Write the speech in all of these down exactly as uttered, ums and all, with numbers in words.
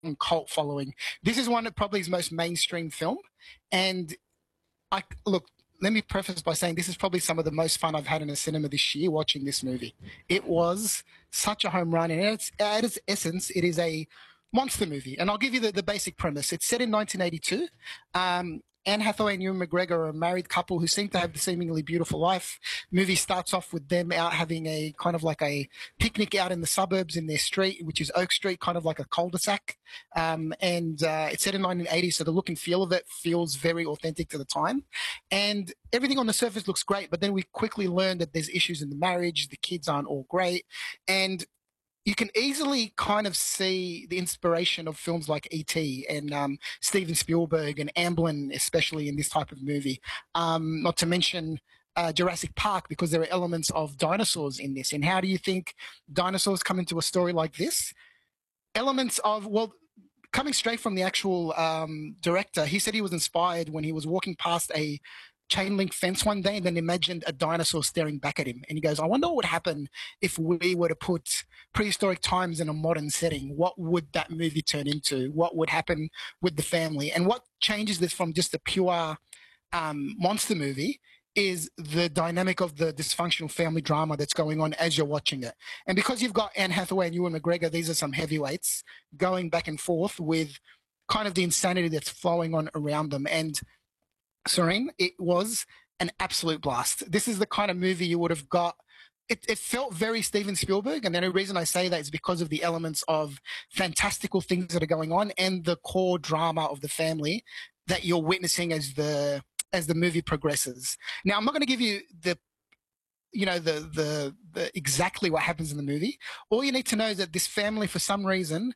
cult following. This is one of probably his most mainstream film, and I look. Let me preface by saying this is probably some of the most fun I've had in a cinema this year watching this movie. It was such a home run, and at its, at its essence, it is a monster movie. And I'll give you the, the basic premise. It's set in nineteen eighty-two. Um, Anne Hathaway and Ewan McGregor are a married couple who seem to have a seemingly beautiful life. Movie starts off with them out having a kind of like a picnic out in the suburbs in their street, which is Oak Street, kind of like a cul-de-sac. Um, and uh, it's set in nineteen eighty, so the look and feel of it feels very authentic to the time. And everything on the surface looks great, but then we quickly learn that there's issues in the marriage, the kids aren't all great, and you can easily kind of see the inspiration of films like E T and um, Steven Spielberg and Amblin, especially in this type of movie. Um, not to mention uh, Jurassic Park, because there are elements of dinosaurs in this. And how do you think dinosaurs come into a story like this? Elements of, well, coming straight from the actual um, director, he said he was inspired when he was walking past a chain link fence one day and then imagined a dinosaur staring back at him. And he goes, I wonder what would happen if we were to put prehistoric times in a modern setting. What would that movie turn into? What would happen with the family? And what changes this from just a pure um, monster movie is the dynamic of the dysfunctional family drama that's going on as you're watching it. And because you've got Anne Hathaway and Ewan McGregor, these are some heavyweights going back and forth with kind of the insanity that's flowing on around them. And Serene, it was an absolute blast. This is the kind of movie you would have got. It, it felt very Steven Spielberg, and the only reason I say that is because of the elements of fantastical things that are going on and the core drama of the family that you're witnessing as the as the movie progresses. Now, I'm not going to give you the you know the, the the exactly what happens in the movie. All you need to know is that this family, for some reason,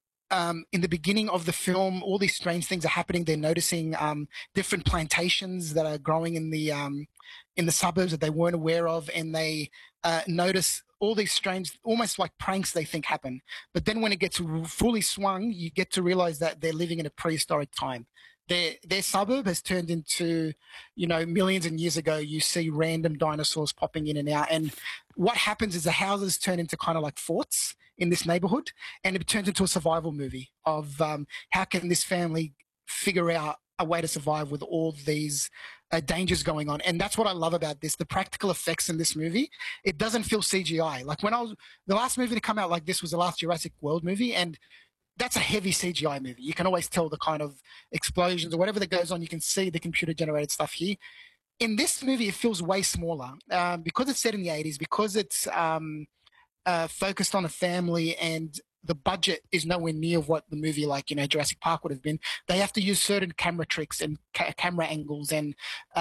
Um, in the beginning of the film, all these strange things are happening. They're noticing um, different plantations that are growing in the um, in the suburbs that they weren't aware of, and they uh, notice all these strange, almost like pranks they think happen. But then when it gets fully swung, you get to realize that they're living in a prehistoric time. Their their suburb has turned into, you know, millions and years ago. You see random dinosaurs popping in and out, and what happens is the houses turn into kind of like forts in this neighborhood, and it turns into a survival movie of um, how can this family figure out a way to survive with all these uh, dangers going on. And that's what I love about this, the practical effects in this movie. It doesn't feel C G I. Like when I was, the last movie to come out like this was the last Jurassic World movie, and that's a heavy C G I movie. You can always tell the kind of explosions or whatever that goes on. You can see the computer generated stuff here. In this movie, it feels way smaller um, because it's set in the eighties, because it's um, uh, focused on a family, and the budget is nowhere near what the movie like, you know, Jurassic Park would have been. They have to use certain camera tricks and ca- camera angles and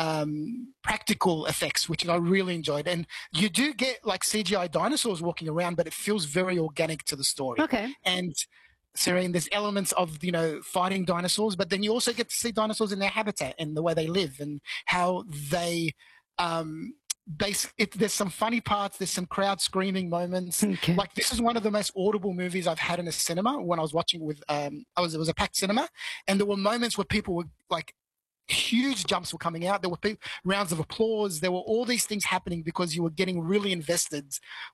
um, practical effects, which I really enjoyed. And you do get like C G I dinosaurs walking around, but it feels very organic to the story. Okay. And Serene, there's elements of, you know, fighting dinosaurs, but then you also get to see dinosaurs in their habitat and the way they live and how they um, base it. There's some funny parts. There's some crowd screaming moments. Okay. Like this is one of the most audible movies I've had in a cinema when I was watching with, um, I was, it was a packed cinema, and there were moments where people were like, huge jumps were coming out. There were pe- rounds of applause. There were all these things happening because you were getting really invested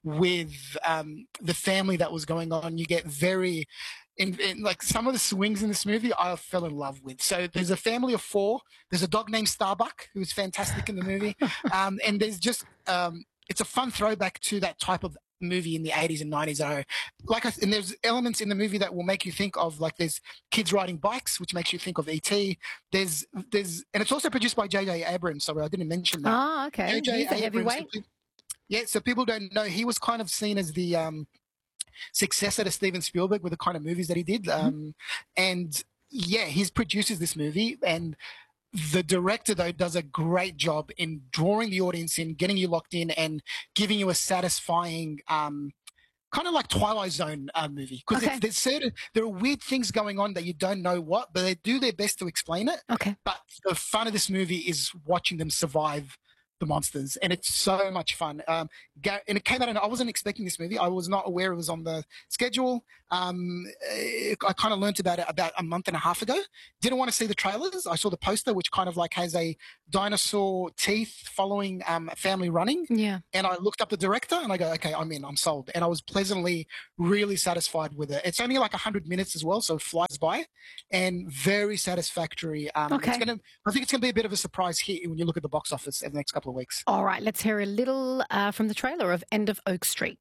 with um, the family that was going on. You get very, in, in, like some of the swings in this movie, I fell in love with. So there's a family of four. There's a dog named Starbuck who's fantastic in the movie, um, and there's just um, it's a fun throwback to that type of movie in the eighties and nineties. Are like, and there's elements in the movie that will make you think of, like, there's kids riding bikes, which makes you think of E T. There's, there's, and it's also produced by J J Abrams. Sorry, I didn't mention that. Oh, okay. J J He's a Abrams, heavyweight. yeah, so people don't know, he was kind of seen as the um, successor to Steven Spielberg with the kind of movies that he did. Mm-hmm. Um, and yeah, he produces this movie, and the director, though, does a great job in drawing the audience in, getting you locked in, and giving you a satisfying, um, kind of like Twilight Zone uh, movie. Because Okay. there's certain, there are weird things going on that you don't know what, but they do their best to explain it. Okay. But the fun of this movie is watching them survive the monsters, and it's so much fun. Um, and it came out, and I wasn't expecting this movie. I was not aware it was on the schedule. Um, it, I kind of learned about it about a month and a half ago. Didn't want to see the trailers. I saw the poster, which kind of like has a dinosaur teeth following um, a family running. Yeah. And I looked up the director, and I go, okay, I'm in. I'm sold. And I was pleasantly, really satisfied with it. It's only like one hundred minutes as well, so it flies by, and very satisfactory. Um, Okay. It's gonna, I think it's going to be a bit of a surprise hit when you look at the box office in the next couple of weeks. All right, let's hear a little uh, from the trailer of End of Oak Street.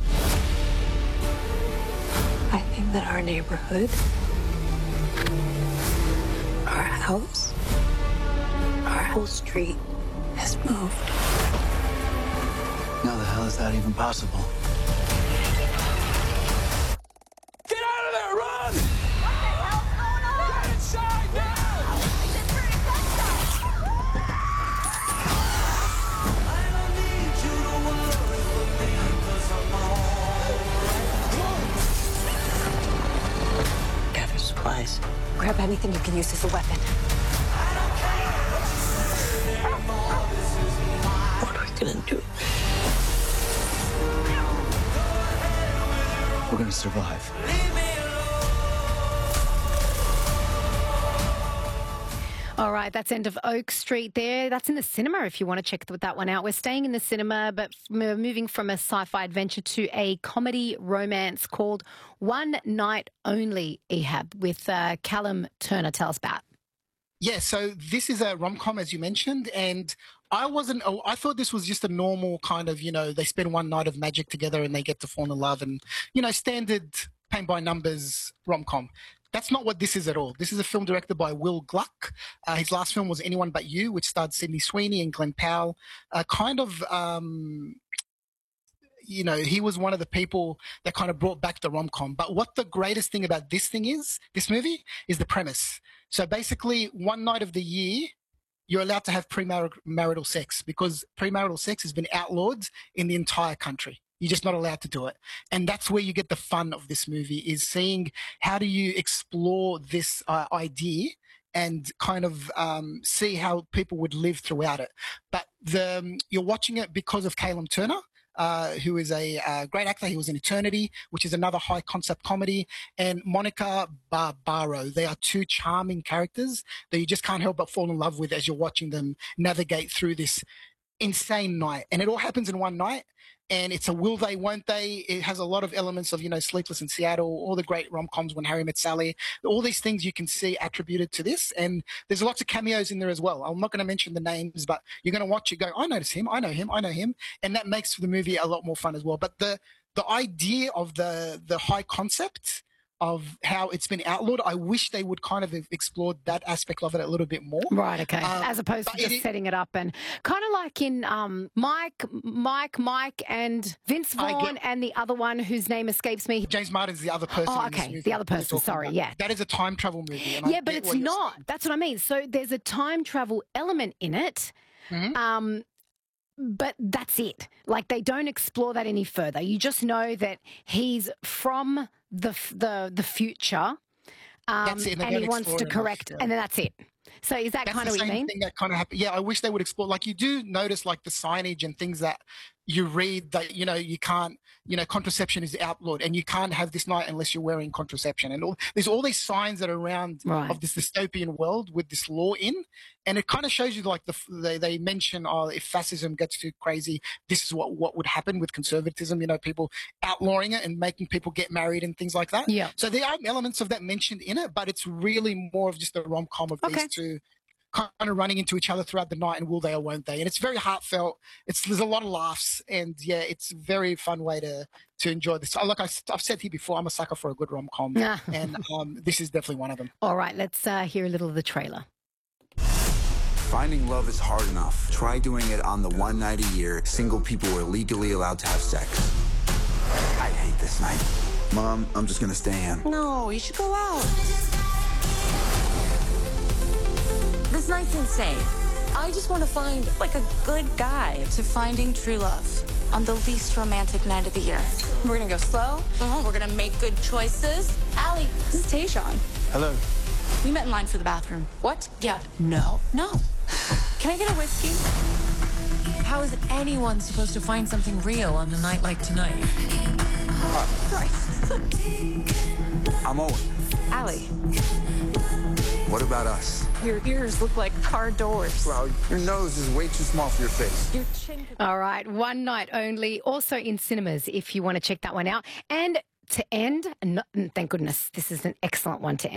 I think that our neighborhood, our house, our whole street has moved. How the hell is that even possible? Get out of there! Run! What the hell's going on? Get inside now! It's pretty I don't need you to worry for me, 'cause I'm alright. Gather supplies. Grab anything you can use as a weapon. What are we gonna do? We're gonna survive. All right, that's End of Oak Street there. That's in the cinema if you want to check that one out. We're staying in the cinema, but we're moving from a sci-fi adventure to a comedy romance called One Night Only, Ehab, with uh, Callum Turner. Tell us about. Yeah, so this is a rom-com, as you mentioned, and I wasn't, oh, I thought this was just a normal kind of, you know, they spend one night of magic together and they get to fall in love and, you know, standard paint by numbers rom-com. That's not what this is at all. This is a film directed by Will Gluck. Uh, his last film was Anyone But You, which starred Sydney Sweeney and Glenn Powell. Uh, kind of, um, you know, he was one of the people that kind of brought back the rom-com. But what the greatest thing about this thing is, this movie, is the premise. So basically, one night of the year, you're allowed to have premarital sex because premarital sex has been outlawed in the entire country. You're just not allowed to do it. And that's where you get the fun of this movie, is seeing how do you explore this uh, idea and kind of um, see how people would live throughout it. But the, um, you're watching it because of Callum Turner, uh, who is a uh, great actor. He was in Eternity, which is another high concept comedy, and Monica Barbaro. They are two charming characters that you just can't help but fall in love with as you're watching them navigate through this insane night. And it all happens in one night. And it's a will they, won't they. It has a lot of elements of, you know, Sleepless in Seattle, all the great rom-coms, When Harry Met Sally, all these things you can see attributed to this. And there's lots of cameos in there as well. I'm not going to mention the names, but you're going to watch it go, I notice him, I know him, I know him. And that makes the movie a lot more fun as well. But the the idea of the the high concept of how it's been outlawed, I wish they would kind of have explored that aspect of it a little bit more. Right, okay. Um, As opposed to just it, setting it up and kind of like in um, Mike, Mike, Mike and Vince Vaughn get, and the other one whose name escapes me. James Martin's the other person. Oh, in this okay. movie The other person, sorry, about. yeah. That is a time travel movie. And yeah, I but get it's what not. saying. That's what I mean. So there's a time travel element in it. Mm-hmm. Um, but that's it. Like, they don't explore that any further. You just know that he's from the the the future, um, it, and, and he wants to correct, enough, yeah. and then that's it. So is that That's kind of the what you same mean? thing that kind of happened. Yeah, I wish they would explore. Like, you do notice, like, the signage and things that you read that, you know, you can't, you know, contraception is outlawed and you can't have this night unless you're wearing contraception. And all, there's all these signs that are around Right. of this dystopian world with this law in. And it kind of shows you, like, the, they, they mention, oh, if fascism gets too crazy, this is what, what would happen with conservatism, you know, people outlawing it and making people get married and things like that. Yeah. So there are elements of that mentioned in it, but it's really more of just a rom-com of Okay. these two kind of running into each other throughout the night, and will they or won't they? And it's very heartfelt. It's there's a lot of laughs, and yeah, it's a very fun way to to enjoy this. Like I, I've said here before, I'm a sucker for a good rom com, Yeah. and um, this is definitely one of them. All right, let's uh, hear a little of the trailer. Finding love is hard enough. Try doing it on the one night a year single people are legally allowed to have sex. I hate this night. Mom, I'm just gonna stay in. No, you should go out. This night's insane. I just want to find, like, a good guy. To finding true love on the least romantic night of the year. We're gonna go slow. Uh-huh. We're gonna make good choices. Allie, this is Tayshawn. Hello. We met in line for the bathroom. What? Yeah. No. No. Can I get a whiskey? How is anyone supposed to find something real on a night like tonight? Sorry. I'm Owen. Allie, What about us? Your ears look like car doors. Well, your nose is way too small for your face. Your chin. All right, one night only, also in cinemas if you want to check that one out. And to end, no, thank goodness, this is an excellent one to end.